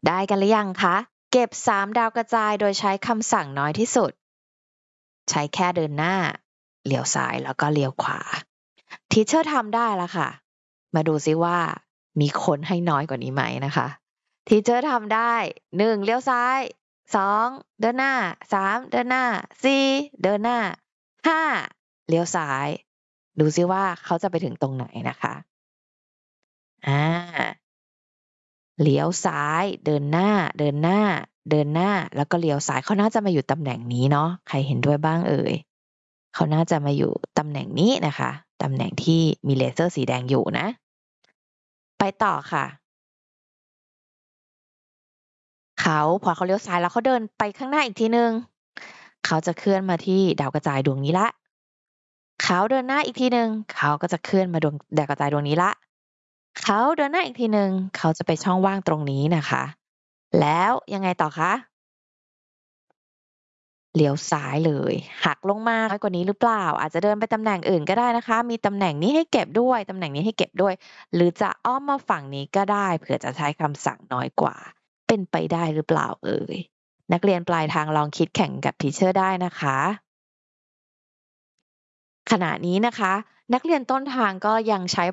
ได้กันหรือยังคะเก็บ3ดาวกระจายโดยใช้คำสั่งน้อยที่สุดใช้แค่เดินหน้าเลี้ยวซ้ายแล้วก็เลี้ยวขวาทีเชอร์ทำได้แล้วค่ะมาดูซิว่ามีคนให้น้อยกว่านี้ไหมนะคะทีเชอร์ทำได้1เลี้ยวซ้าย2เดินหน้า3เดินหน้า4เดินหน้า5เลี้ยวซ้ายดูซิว่าเขาจะไปถึงตรงไหนนะคะเลี้ยวซ้ายเดินหน้าเดินหน้าเดินหน้าแล้วก็เลี้ยวซ้ายเขาน่าจะมาอยู่ตำแหน่งนี้เนาะใครเห็นด้วยบ้างเอ่ยเขาน่าจะมาอยู่ตำแหน่งนี้นะคะตำแหน่งที่มีเลเซอร์สีแดงอยู่นะไปต่อค่ะพอเขาเลี้ยวซ้ายแล้วเขาเดินไปข้างหน้าอีกทีหนึ่งเขาจะเคลื่อนมาที่ดาวกระจายดวงนี้ละเขาเดินหน้าอีกทีหนึ่งเขาก็จะเคลื่อนมาดวงดาวกระจายดวงนี้ละเขาเดินหน้าอีกทีหนึ่งเขาจะไปช่องว่างตรงนี้นะคะแล้วยังไงต่อคะเลี้ยวซ้ายเลยหักลงมาน้อยกว่านี้หรือเปล่าอาจจะเดินไปตำแหน่งอื่นก็ได้นะคะมีตำแหน่งนี้ให้เก็บด้วยตำแหน่งนี้ให้เก็บด้วยหรือจะอ้อมมาฝั่งนี้ก็ได้เผื่อจะใช้คำสั่งน้อยกว่าเป็นไปได้หรือเปล่าเอ่ยนักเรียนปลายทางลองคิดแข่งกับทีเชอร์ได้นะคะขณะนี้นะคะนักเรียนต้นทางก็ยังใช้